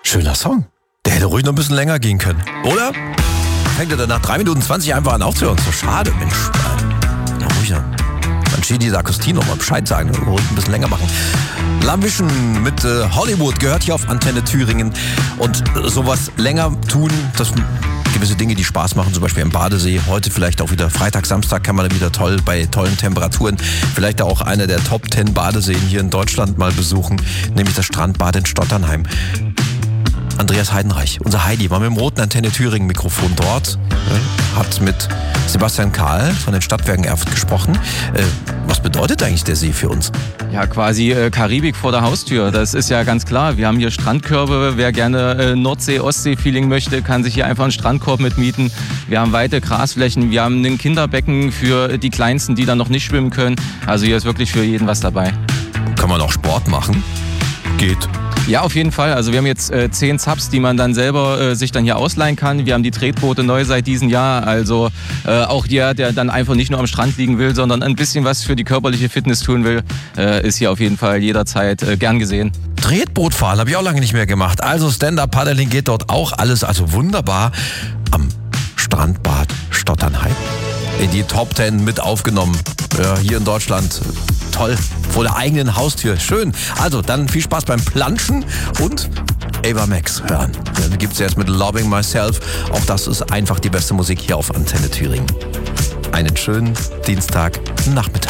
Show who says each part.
Speaker 1: Schöner Song. Der hätte ruhig noch ein bisschen länger gehen können, oder? Fängt er dann nach 3 Minuten 20 einfach an aufzuhören. So schade, Mensch. Na, ruhig noch. Dann steht die Sakristie noch mal Bescheid sagen und ruhig ein bisschen länger machen. Lamvision mit Hollywood gehört hier auf Antenne Thüringen. Und sowas länger tun, das gewisse Dinge, die Spaß machen, zum Beispiel im Badesee. Heute vielleicht auch wieder Freitag, Samstag kann man da wieder toll bei tollen Temperaturen. Vielleicht auch einer der Top 10 Badeseen hier in Deutschland mal besuchen, nämlich das Strandbad in Stotternheim. Andreas Heidenreich, unser Heidi, war mit dem roten Antenne Thüringen Mikrofon dort, hat mit Sebastian Kahl von den Stadtwerken Erfurt gesprochen. Was bedeutet eigentlich der See für uns?
Speaker 2: Ja, quasi Karibik vor der Haustür. Das ist ja ganz klar. Wir haben hier Strandkörbe. Wer gerne Nordsee-Ostsee-Feeling möchte, kann sich hier einfach einen Strandkorb mitmieten. Wir haben weite Grasflächen. Wir haben ein Kinderbecken für die Kleinsten, die dann noch nicht schwimmen können. Also hier ist wirklich für jeden was dabei.
Speaker 1: Kann man auch Sport machen? Geht.
Speaker 2: Ja, auf jeden Fall. Also wir haben jetzt 10 Subs, die man dann selber sich dann hier ausleihen kann. Wir haben die Tretboote neu seit diesem Jahr. Also auch der dann einfach nicht nur am Strand liegen will, sondern ein bisschen was für die körperliche Fitness tun will, ist hier auf jeden Fall jederzeit gern gesehen.
Speaker 1: Tretbootfahren habe ich auch lange nicht mehr gemacht. Also Stand-Up-Paddling geht dort auch alles. Also wunderbar am Strandbad Stotternheim. In die Top 10 mit aufgenommen. Ja, hier in Deutschland. Toll. Vor der eigenen Haustür. Schön. Also dann viel Spaß beim Planschen und Ava Max hören. Dann gibt's jetzt mit Loving Myself. Auch das ist einfach die beste Musik hier auf Antenne Thüringen. Einen schönen Dienstagnachmittag.